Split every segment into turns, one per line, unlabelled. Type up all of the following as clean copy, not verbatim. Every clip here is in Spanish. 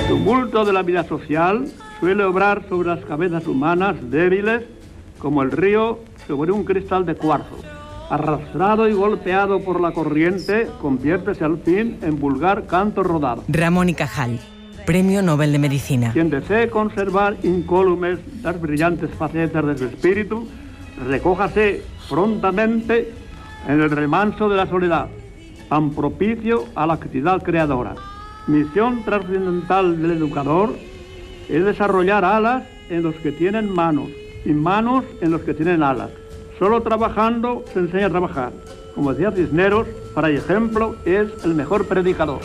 tumulto de la vida social suele obrar sobre las cabezas humanas débiles como el río sobre un cristal de cuarzo. Arrastrado y golpeado por la corriente, conviértese al fin en vulgar canto rodado.
Ramón y Cajal, Premio Nobel de Medicina.
Quien desee conservar incólumes las brillantes facetas de su espíritu, recójase prontamente en el remanso de la soledad, tan propicio a la actividad creadora. Misión trascendental del educador es desarrollar alas en los que tienen manos y manos en los que tienen alas. Solo trabajando se enseña a trabajar. Como decía Cisneros, para ejemplo, es el mejor predicador.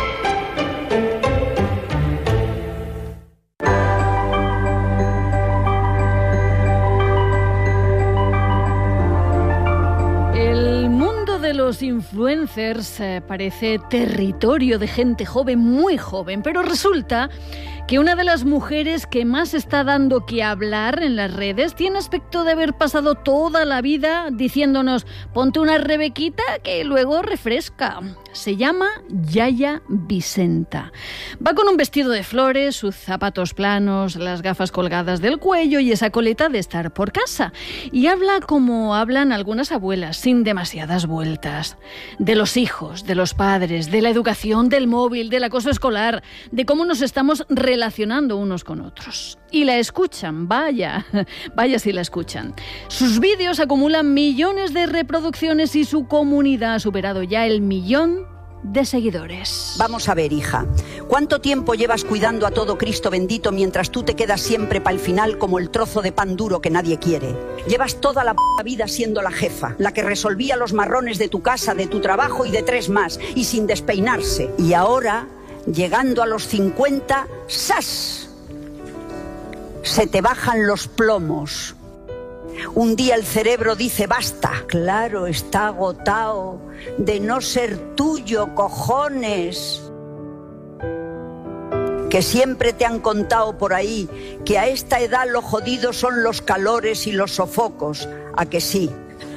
Los influencers parece territorio de gente joven, muy joven, pero resulta que una de las mujeres que más está dando que hablar en las redes tiene aspecto de haber pasado toda la vida diciéndonos ponte una rebequita que luego refresca. Se llama Yaya Vicenta. Va con un vestido de flores, sus zapatos planos, las gafas colgadas del cuello y esa coleta de estar por casa. Y habla como hablan algunas abuelas, sin demasiadas vueltas. De los hijos, de los padres, de la educación, del móvil, del acoso escolar, de cómo nos estamos relacionando unos con otros. Y la escuchan, vaya si la escuchan. Sus vídeos acumulan millones de reproducciones y su comunidad ha superado ya el 1.000.000 de seguidores.
Vamos a ver, hija, ¿cuánto tiempo llevas cuidando a todo Cristo bendito mientras tú te quedas siempre para el final como el trozo de pan duro que nadie quiere? Llevas toda la vida siendo la jefa, la que resolvía los marrones de tu casa, de tu trabajo y de 3 más, y sin despeinarse. Y ahora, llegando a los 50, ¡zas!, se te bajan los plomos. Un día el cerebro dice basta. Claro, está agotado de no ser tuyo, cojones. Que siempre te han contado por ahí que a esta edad lo jodido son los calores y los sofocos. ¿A que sí?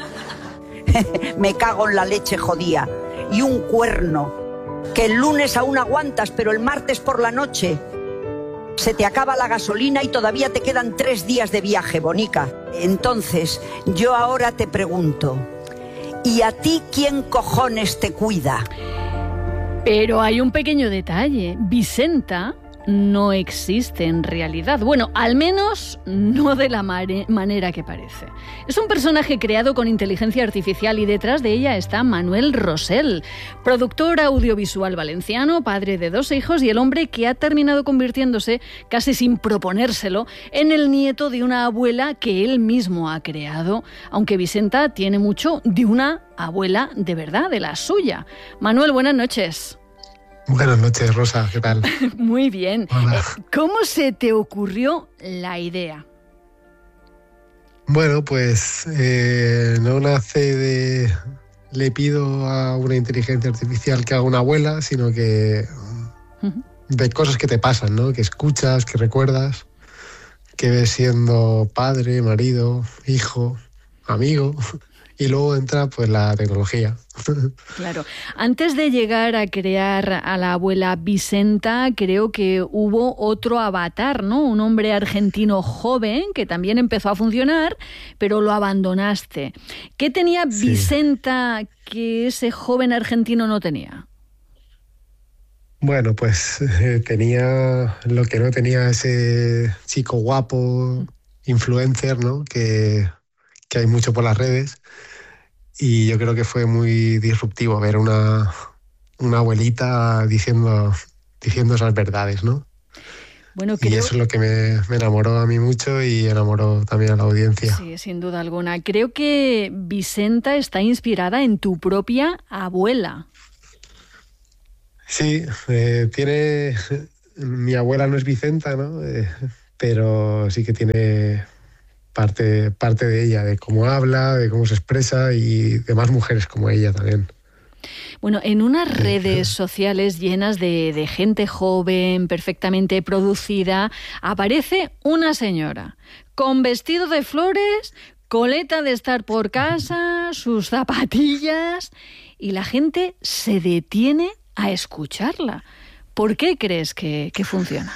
Me cago en la leche jodía. Y un cuerno. Que el lunes aún aguantas, pero el martes por la noche se te acaba la gasolina y todavía te quedan 3 días de viaje, bonica. Entonces, yo ahora te pregunto, ¿y a ti quién cojones te cuida?
Pero hay un pequeño detalle. Vicenta no existe en realidad. Bueno, al menos no de la manera que parece. Es un personaje creado con inteligencia artificial y detrás de ella está Manuel Rosell, productor audiovisual valenciano, padre de 2 hijos y el hombre que ha terminado convirtiéndose, casi sin proponérselo, en el nieto de una abuela que él mismo ha creado, aunque Vicenta tiene mucho de una abuela de verdad, de la suya. Manuel, buenas noches.
Buenas noches, Rosa, ¿qué tal?
Muy bien. ¿Cómo se te ocurrió la idea?
Bueno, pues no nace de... Le pido a una inteligencia artificial que haga una abuela, sino que de cosas que te pasan, ¿no? Que escuchas, que recuerdas, que ves siendo padre, marido, hijo, amigo... Y luego entra pues la tecnología.
Claro. Antes de llegar a crear a la abuela Vicenta, creo que hubo otro avatar, ¿no? Un hombre argentino joven que también empezó a funcionar, pero lo abandonaste. ¿Qué tenía Vicenta que ese joven argentino no tenía?
Bueno, pues tenía lo que no tenía ese chico guapo, influencer, ¿no? Que hay mucho por las redes. Y yo creo que fue muy disruptivo ver una abuelita diciendo esas verdades, ¿no? Bueno, y eso es lo que me enamoró a mí mucho y enamoró también a la audiencia.
Sí, sin duda alguna. Creo que Vicenta está inspirada en tu propia abuela.
Sí, mi abuela no es Vicenta, ¿no? Pero sí que tiene... parte de ella, de cómo habla, de cómo se expresa y de más mujeres como ella también.
Bueno, en unas redes sociales llenas de gente joven, perfectamente producida, aparece una señora con vestido de flores, coleta de estar por casa, sus zapatillas, y la gente se detiene a escucharla. ¿Por qué crees que funciona?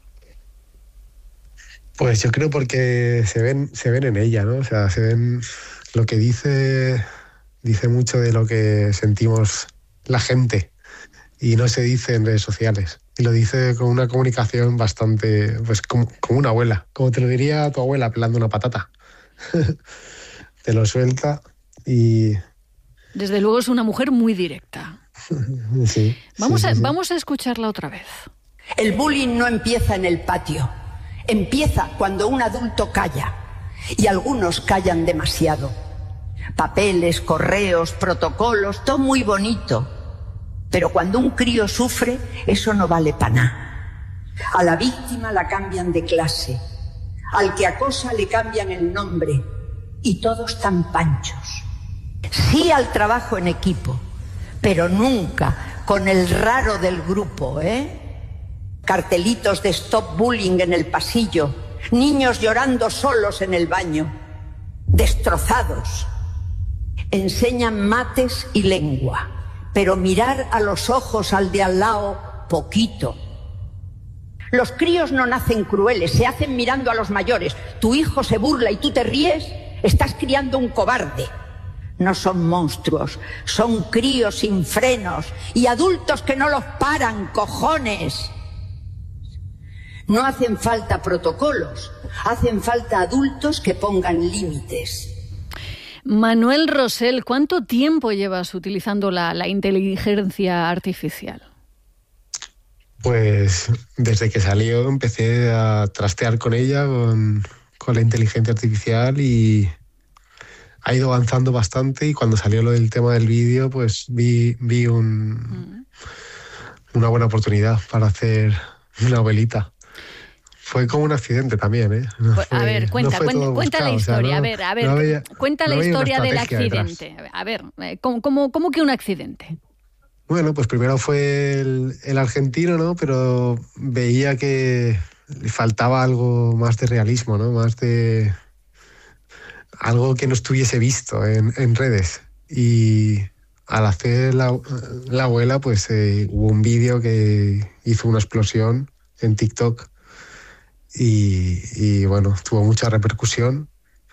Pues yo creo porque se ven en ella, ¿no? O sea, se ven lo que dice mucho de lo que sentimos la gente y no se dice en redes sociales. Y lo dice con una comunicación bastante, pues como una abuela, como te lo diría tu abuela pelando una patata. Te lo suelta y...
Desde luego es una mujer muy directa.
Sí.
Vamos a escucharla otra vez.
El bullying no empieza en el patio. Empieza cuando un adulto calla. Y algunos callan demasiado. Papeles, correos, protocolos, todo muy bonito. Pero cuando un crío sufre, eso no vale para nada. A la víctima la cambian de clase. Al que acosa le cambian el nombre. Y todos tan panchos. Sí al trabajo en equipo, pero nunca con el raro del grupo, ¿eh? Cartelitos de stop bullying en el pasillo, niños llorando solos en el baño, destrozados. Enseñan mates y lengua, pero mirar a los ojos al de al lado, poquito. Los críos no nacen crueles, se hacen mirando a los mayores. Tu hijo se burla y tú te ríes, estás criando un cobarde. No son monstruos, son críos sin frenos y adultos que no los paran, cojones. No hacen falta protocolos, hacen falta adultos que pongan límites.
Manuel Rosell, ¿cuánto tiempo llevas utilizando la inteligencia artificial?
Pues desde que salió empecé a trastear con ella, con la inteligencia artificial, y ha ido avanzando bastante, y cuando salió lo del tema del vídeo, pues vi una buena oportunidad para hacer una novelita. Fue como un accidente también, ¿eh?
Pues, a ver, cuenta la historia. Cuenta la historia del accidente. Detrás. A ver, ¿cómo que un accidente?
Bueno, pues primero fue el argentino, ¿no? Pero veía que le faltaba algo más de realismo, ¿no? Más de algo que no estuviese visto en redes. Y al hacer la abuela, pues hubo un vídeo que hizo una explosión en TikTok y bueno, tuvo mucha repercusión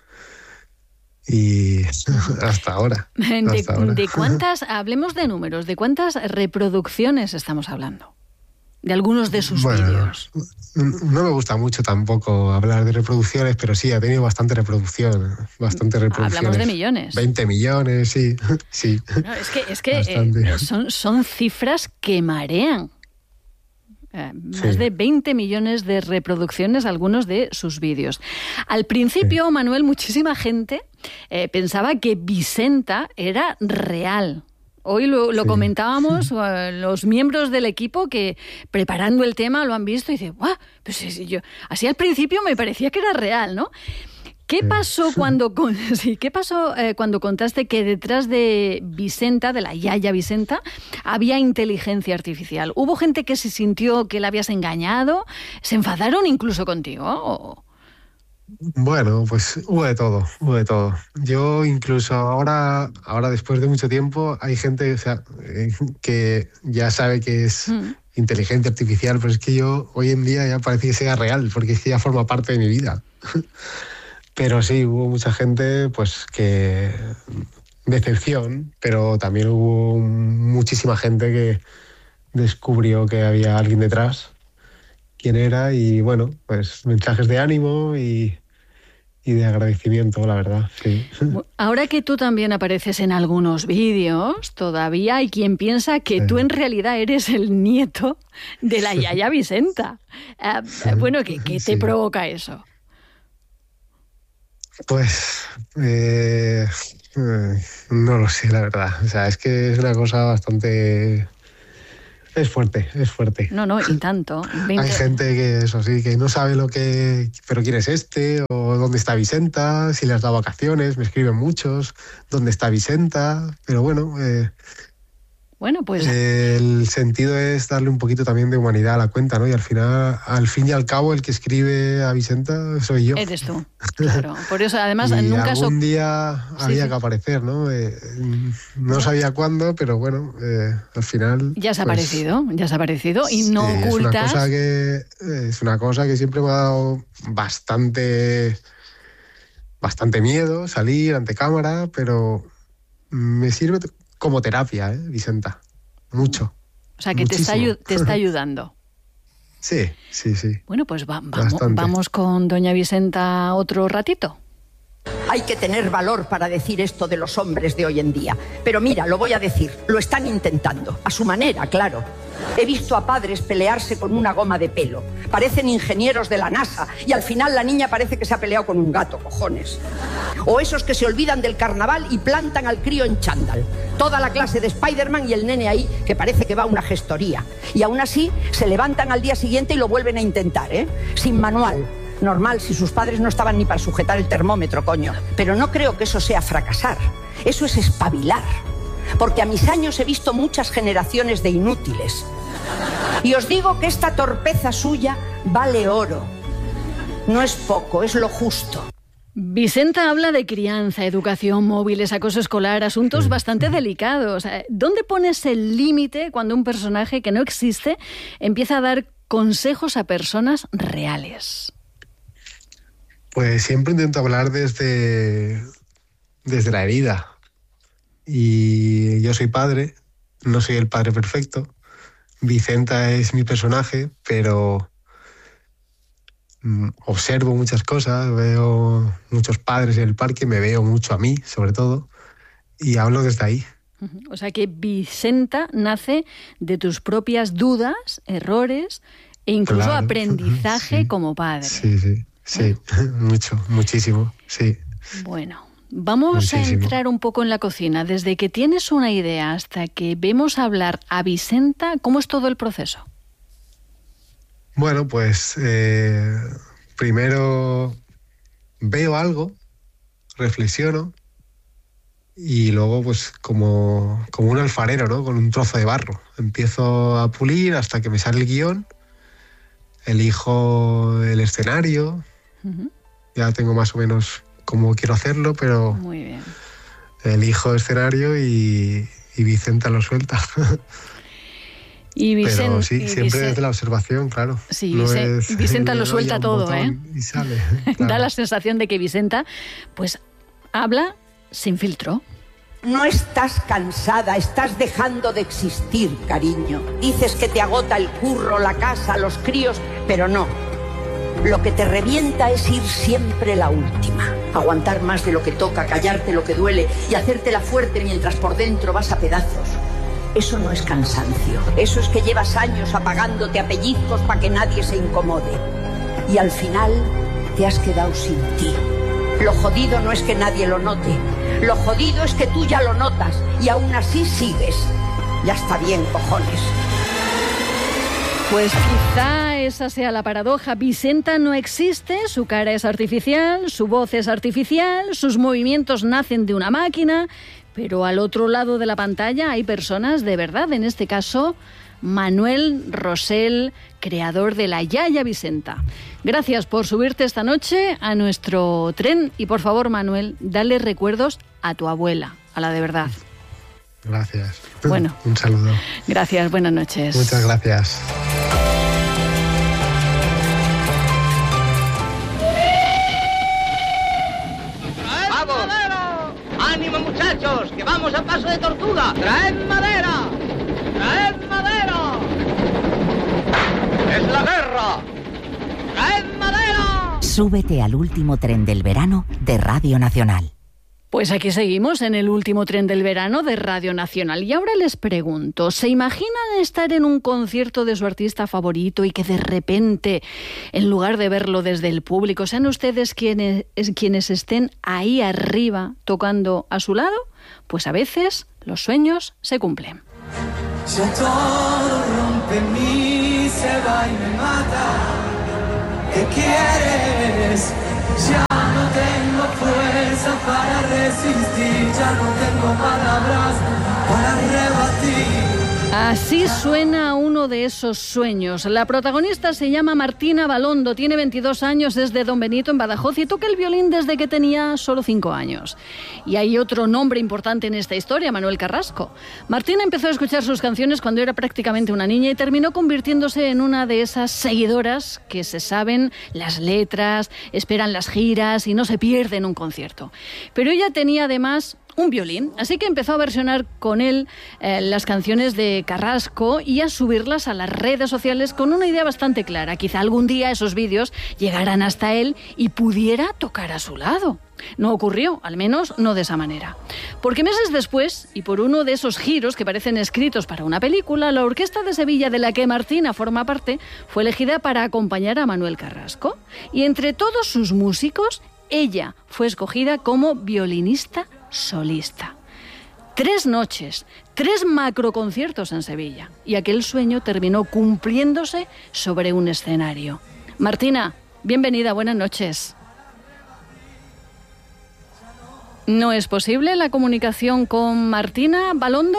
y hasta ahora.
Hablemos de números, ¿de cuántas reproducciones estamos hablando? De algunos de sus vídeos.
No me gusta mucho tampoco hablar de reproducciones, pero sí, ha tenido bastante reproducción.
Hablamos de millones.
20 millones, sí. Sí.
No, es que son cifras que marean. Más de 20 millones de reproducciones, algunos de sus vídeos. Al principio, Manuel, muchísima gente pensaba que Vicenta era real. Hoy lo comentábamos, los miembros del equipo que preparando el tema lo han visto y dicen, ¡guau! Pues yo, así al principio me parecía que era real, ¿no? ¿Qué pasó cuando contaste que detrás de Vicenta, de la Yaya Vicenta, había inteligencia artificial? ¿Hubo gente que se sintió que la habías engañado? ¿Se enfadaron incluso contigo?
Bueno, pues hubo de todo. Yo incluso ahora después de mucho tiempo, hay gente, o sea, que ya sabe que es inteligencia artificial, pero es que yo hoy en día ya parece que sea real, porque es que ya forma parte de mi vida. Pero sí, hubo mucha gente pues que decepción, pero también hubo muchísima gente que descubrió que había alguien detrás, quién era, y bueno, pues mensajes de ánimo y de agradecimiento, la verdad, sí.
Ahora que tú también apareces en algunos vídeos, todavía hay quien piensa que tú en realidad eres el nieto de la Yaya Vicenta. Bueno, ¿qué te provoca eso?
Pues no lo sé, la verdad. O sea, es que es una cosa bastante... Es fuerte.
No, y tanto.
Hay gente que, eso sí, que no sabe pero quién es este, o dónde está Vicenta, si le has dado vacaciones, me escriben muchos, dónde está Vicenta, pero bueno,
Bueno, pues...
El sentido es darle un poquito también de humanidad a la cuenta, ¿no? Y al final, al fin y al cabo, el que escribe a Vicenta soy yo.
Eres tú, claro. Por eso, además,
en
un
caso...
algún
día había que aparecer, ¿no? No sabía cuándo, pero bueno, al final...
Ya se ha aparecido y no ocultas...
Es una cosa que siempre me ha dado bastante miedo salir ante cámara, pero me sirve como terapia, Vicenta. Mucho.
O sea, que te está ayudando.
Sí.
Bueno, pues vamos con doña Vicenta otro ratito.
Hay que tener valor para decir esto de los hombres de hoy en día. Pero mira, lo voy a decir, lo están intentando. A su manera, claro. He visto a padres pelearse con una goma de pelo. Parecen ingenieros de la NASA y al final la niña parece que se ha peleado con un gato, cojones. O esos que se olvidan del carnaval y plantan al crío en chándal. Toda la clase de Spider-Man y el nene ahí que parece que va a una gestoría. Y aún así se levantan al día siguiente y lo vuelven a intentar, sin manual. Normal, si sus padres no estaban ni para sujetar el termómetro, coño. Pero no creo que eso sea fracasar. Eso es espabilar. Porque a mis años he visto muchas generaciones de inútiles. Y os digo que esta torpeza suya vale oro. No es poco, es lo justo.
Vicenta habla de crianza, educación, móviles, acoso escolar, asuntos bastante delicados. ¿Dónde pones el límite cuando un personaje que no existe empieza a dar consejos a personas reales?
Pues siempre intento hablar desde la herida. Y yo soy padre, no soy el padre perfecto. Vicenta es mi personaje, pero observo muchas cosas, veo muchos padres en el parque, me veo mucho a mí, sobre todo, y hablo desde ahí.
O sea que Vicenta nace de tus propias dudas, errores e incluso aprendizaje como padre.
Sí, muchísimo, sí.
Bueno, vamos a entrar un poco en la cocina. Desde que tienes una idea hasta que vemos hablar a Vicenta, ¿cómo es todo el proceso?
Bueno, pues primero veo algo, reflexiono y luego pues como un alfarero, ¿no? Con un trozo de barro. Empiezo a pulir hasta que me sale el guión, elijo el escenario, ya tengo más o menos cómo quiero hacerlo, pero
muy bien.
Elijo escenario y Vicenta lo suelta. Pero sí, siempre desde la observación, claro.
Sí, Vicenta lo suelta todo,
y sale. Claro.
Da la sensación de que Vicenta, pues, habla sin filtro.
No estás cansada, estás dejando de existir, cariño. Dices que te agota el curro, la casa, los críos, pero no. Lo que te revienta es ir siempre la última. Aguantar más de lo que toca, callarte lo que duele y hacértela fuerte mientras por dentro vas a pedazos. Eso no es cansancio. Eso es que llevas años apagándote a pellizcos para que nadie se incomode. Y al final te has quedado sin ti. Lo jodido no es que nadie lo note. Lo jodido es que tú ya lo notas y aún así sigues. Ya está bien, cojones.
Pues quizá esa sea la paradoja. Vicenta no existe, su cara es artificial, su voz es artificial, sus movimientos nacen de una máquina, pero al otro lado de la pantalla hay personas de verdad. En este caso, Manuel Rosell, creador de La Yaya Vicenta. Gracias por subirte esta noche a nuestro tren y por favor, Manuel, dale recuerdos a tu abuela, a la de verdad.
Gracias.
Bueno,
un saludo.
Gracias, buenas noches.
Muchas gracias.
¡Vamos! ¡Ánimo, muchachos! ¡Que vamos a paso de tortuga! ¡Traed madera! ¡Traed madera! ¡Es la guerra! ¡Traed madera!
Súbete al último tren del verano de Radio Nacional.
Pues aquí seguimos en el último tren del verano de Radio Nacional. Y ahora les pregunto, ¿se imaginan estar en un concierto de su artista favorito y que de repente, en lugar de verlo desde el público, sean ustedes quienes estén ahí arriba tocando a su lado? Pues a veces los sueños se cumplen.
Si todo rompe en mí, se va y me mata. ¿Qué quieres? Ya no tengo fuerza para resistir, ya no tengo palabras para rebatir.
Así suena uno de esos sueños. La protagonista se llama Martina Balondo, tiene 22 años, es de Don Benito en Badajoz y toca el violín desde que tenía solo 5 años. Y hay otro nombre importante en esta historia, Manuel Carrasco. Martina empezó a escuchar sus canciones cuando era prácticamente una niña y terminó convirtiéndose en una de esas seguidoras que se saben las letras, esperan las giras y no se pierden un concierto. Pero ella tenía además un violín, así que empezó a versionar con él las canciones de Carrasco y a subirlas a las redes sociales con una idea bastante clara. Quizá algún día esos vídeos llegaran hasta él y pudiera tocar a su lado. No ocurrió, al menos no de esa manera. Porque meses después, y por uno de esos giros que parecen escritos para una película, la Orquesta de Sevilla, de la que Martina forma parte, fue elegida para acompañar a Manuel Carrasco. Y entre todos sus músicos, ella fue escogida como violinista solista. 3 noches, 3 macroconciertos en Sevilla. Y aquel sueño terminó cumpliéndose sobre un escenario. Martina, bienvenida, buenas noches. ¿No es posible la comunicación con Martina Balondo?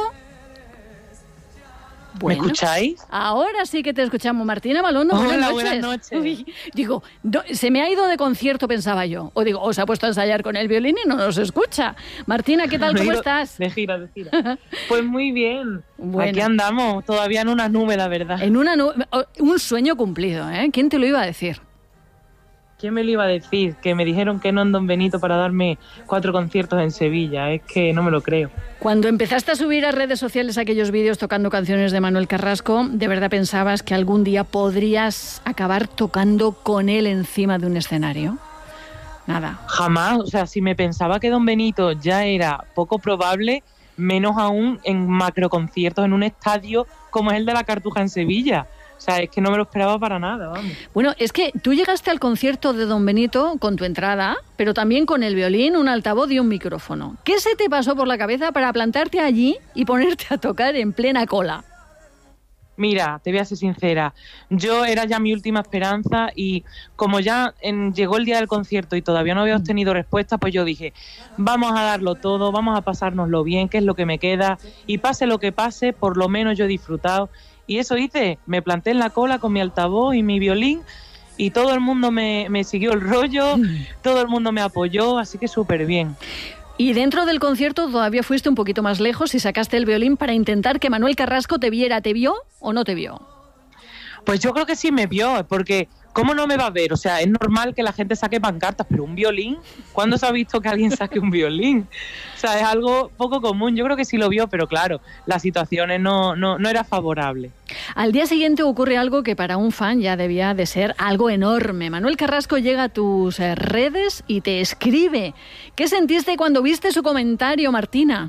Bueno,
¿me escucháis?
Ahora sí que te escuchamos, Martina Balondo.
Hola,
buenas noches. Uy, digo, se me ha ido de concierto, pensaba yo. O digo, o se ha puesto a ensayar con el violín y no nos escucha. Martina, ¿qué tal? ¿Cómo estás?
De gira. Pues muy bien.
Bueno.
Aquí andamos, todavía en una nube, la verdad.
En una nube, un sueño cumplido, ¿eh? ¿Quién te lo iba a decir?
¿Quién me lo iba a decir? Que me dijeron que no en Don Benito para darme 4 conciertos en Sevilla. Es que no me lo creo.
Cuando empezaste a subir a redes sociales aquellos vídeos tocando canciones de Manuel Carrasco, ¿de verdad pensabas que algún día podrías acabar tocando con él encima de un escenario? Nada.
Jamás. O sea, si me pensaba que Don Benito ya era poco probable, menos aún en macroconciertos en un estadio como es el de la Cartuja en Sevilla. O sea, es que no me lo esperaba para nada, vamos.
Bueno, es que tú llegaste al concierto de Don Benito con tu entrada, pero también con el violín, un altavoz y un micrófono. ¿Qué se te pasó por la cabeza para plantarte allí y ponerte a tocar en plena cola?
Mira, te voy a ser sincera, yo era ya mi última esperanza y como ya llegó el día del concierto y todavía no había obtenido respuesta, pues yo dije, vamos a darlo todo, vamos a pasárnoslo bien, que es lo que me queda, y pase lo que pase, por lo menos yo he disfrutado. Y eso hice, me planté en la cola con mi altavoz y mi violín y todo el mundo me siguió el rollo, todo el mundo me apoyó, así que súper bien.
Y dentro del concierto todavía fuiste un poquito más lejos y sacaste el violín para intentar que Manuel Carrasco te viera. ¿Te vio o no te vio?
Pues yo creo que sí me vio, porque ¿cómo no me va a ver? O sea, es normal que la gente saque pancartas, pero un violín, ¿cuándo se ha visto que alguien saque un violín? O sea, es algo poco común. Yo creo que sí lo vio, pero claro, las situaciones no era favorable.
Al día siguiente ocurre algo que para un fan ya debía de ser algo enorme. Manuel Carrasco llega a tus redes y te escribe. ¿Qué sentiste cuando viste su comentario, Martina?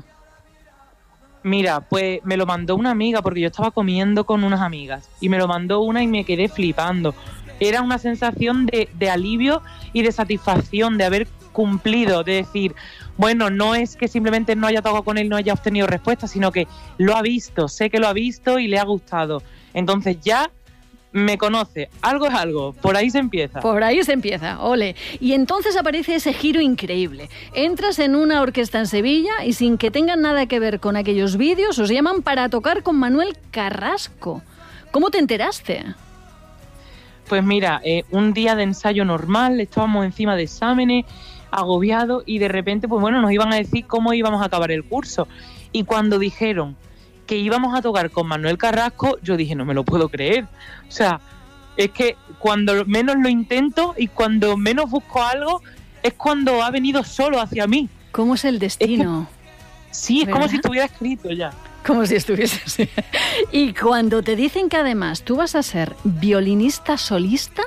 Mira, pues me lo mandó una amiga porque yo estaba comiendo con unas amigas y me lo mandó una y me quedé flipando. Era una sensación de alivio y de satisfacción de haber cumplido, de decir, bueno, no es que simplemente no haya tocado con él, no haya obtenido respuesta, sino que lo ha visto, sé que lo ha visto y le ha gustado. Entonces ya me conoce, algo es algo, por ahí se empieza.
Por ahí se empieza, ole. Y entonces aparece ese giro increíble. Entras en una orquesta en Sevilla y sin que tengan nada que ver con aquellos vídeos, os llaman para tocar con Manuel Carrasco. ¿Cómo te enteraste?
Pues mira, un día de ensayo normal, estábamos encima de exámenes, agobiados, y de repente, pues bueno, nos iban a decir cómo íbamos a acabar el curso. Y cuando dijeron que íbamos a tocar con Manuel Carrasco, yo dije, no me lo puedo creer. O sea, es que cuando menos lo intento y cuando menos busco algo, es cuando ha venido solo hacia mí.
¿Cómo es el destino?
Sí, es como si estuviera escrito ya.
Como si estuviese así. Y cuando te dicen que además tú vas a ser violinista solista...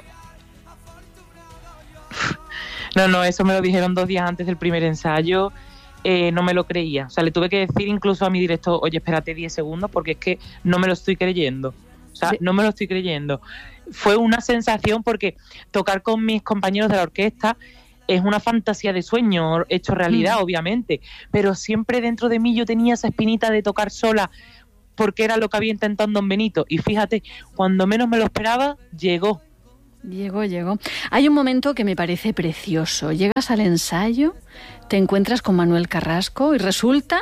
No, eso me lo dijeron 2 días antes del primer ensayo. No me lo creía. O sea, le tuve que decir incluso a mi director, oye, espérate 10 segundos porque es que no me lo estoy creyendo. O sea, sí. No me lo estoy creyendo. Fue una sensación porque tocar con mis compañeros de la orquesta es una fantasía de sueño hecho realidad, obviamente, pero siempre dentro de mí yo tenía esa espinita de tocar sola porque era lo que había intentado en Don Benito. Y fíjate, cuando menos me lo esperaba, llegó.
Llegó. Hay un momento que me parece precioso. Llegas al ensayo, te encuentras con Manuel Carrasco y resulta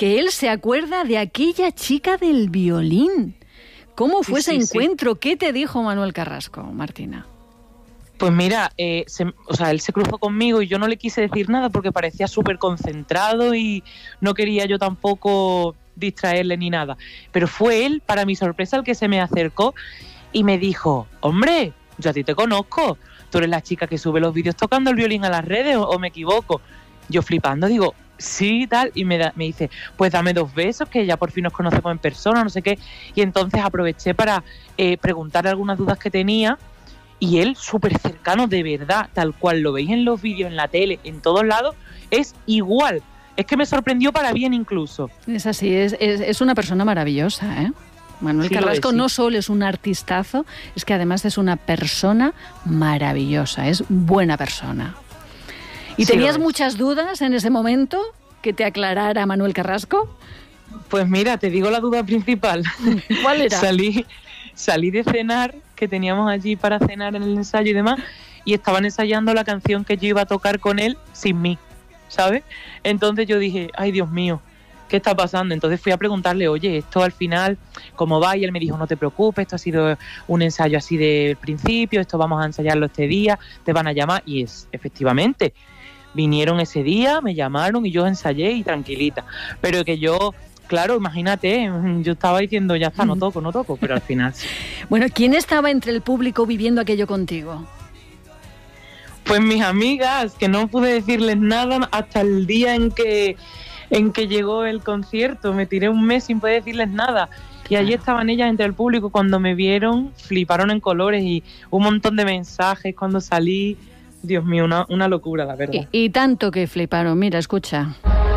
que él se acuerda de aquella chica del violín. ¿Cómo fue ese encuentro? ¿Qué te dijo Manuel Carrasco, Martina?
Pues mira, él se cruzó conmigo y yo no le quise decir nada porque parecía súper concentrado y no quería yo tampoco distraerle ni nada. Pero fue él, para mi sorpresa, el que se me acercó y me dijo: hombre, yo a ti te conozco, tú eres la chica que sube los vídeos tocando el violín a las redes, ¿o me equivoco? Yo flipando digo, sí, tal, y me dice, pues dame 2 besos, que ya por fin nos conocemos en persona, no sé qué. Y entonces aproveché para preguntarle algunas dudas que tenía. Y él, súper cercano, de verdad, tal cual lo veis en los vídeos, en la tele, en todos lados, es igual. Es que me sorprendió para bien incluso.
Es así, es una persona maravillosa, ¿eh? Manuel Carrasco no solo es un artistazo, es que además es una persona maravillosa, es buena persona. ¿Y tenías muchas dudas en ese momento que te aclarara Manuel Carrasco?
Pues mira, te digo la duda principal.
¿Cuál era?
Salí de cenar, que teníamos allí para cenar en el ensayo y demás, y estaban ensayando la canción que yo iba a tocar con él sin mí, ¿sabes? Entonces yo dije, ay Dios mío, ¿qué está pasando? Entonces fui a preguntarle, oye, esto al final, ¿cómo va? Y él me dijo, no te preocupes, esto ha sido un ensayo así del principio, esto vamos a ensayarlo este día, te van a llamar. Y efectivamente, vinieron ese día, me llamaron y yo ensayé y tranquilita. Pero que yo... Claro, imagínate, yo estaba diciendo, ya está, no toco, pero al final sí.
Bueno, ¿quién estaba entre el público viviendo aquello contigo?
Pues mis amigas, que no pude decirles nada hasta el día en que llegó el concierto. Me tiré un mes sin poder decirles nada. Y allí estaban ellas entre el público. Cuando me vieron, fliparon en colores y un montón de mensajes cuando salí. Dios mío, una locura, la verdad.
Y tanto que fliparon. Mira, escucha.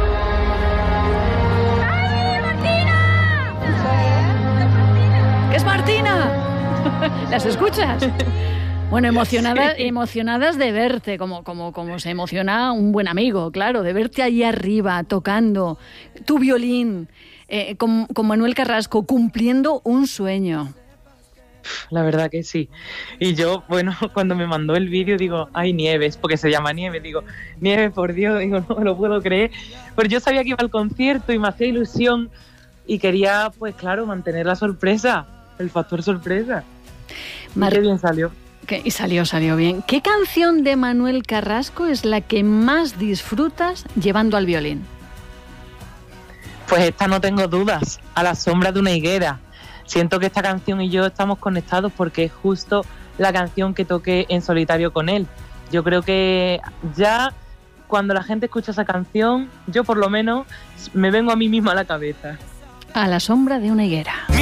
¡Es Martina! ¿Las escuchas? Bueno, emocionadas de verte, como se emociona un buen amigo, claro, de verte allí arriba tocando tu violín, con Manuel Carrasco, cumpliendo un sueño.
La verdad que sí. Y yo, bueno, cuando me mandó el vídeo digo, ay, Nieves, porque se llama Nieves, digo, Nieves, por Dios, digo, no me lo puedo creer. Pero yo sabía que iba al concierto y me hacía ilusión y quería, pues claro, mantener la sorpresa. El factor sorpresa. Qué bien salió.
Y salió bien. ¿Qué canción de Manuel Carrasco es la que más disfrutas llevando al violín?
Pues esta no tengo dudas. A la sombra de una higuera. Siento que esta canción y yo estamos conectados porque es justo la canción que toqué en solitario con él. Yo creo que ya cuando la gente escucha esa canción, yo por lo menos me vengo a mí misma a la cabeza.
A la sombra de una higuera.